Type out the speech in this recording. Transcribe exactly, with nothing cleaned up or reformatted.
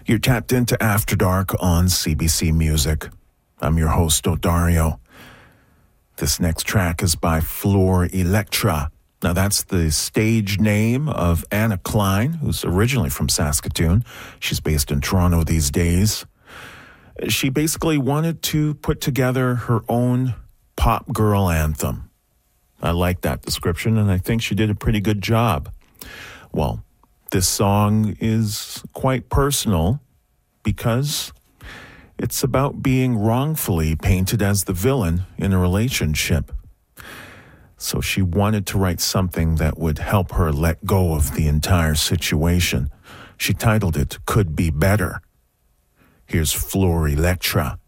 You're tapped into After Dark on C B C Music. I'm your host, Odario. This next track is by Floor Electra. Now, that's the stage name of Anna Klein, who's originally from Saskatoon. She's based in Toronto these days. She basically wanted to put together her own pop girl anthem. I like that description, and I think she did a pretty good job. Well, this song is quite personal because it's about being wrongfully painted as the villain in a relationship. So she wanted to write something that would help her let go of the entire situation. She titled it Could Be Better. Here's Floor Electra.